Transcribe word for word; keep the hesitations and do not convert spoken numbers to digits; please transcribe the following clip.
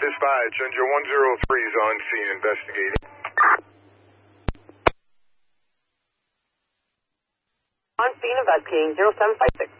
Dispatch, engine one zero three is on scene investigating. On scene investigating zero seven five six.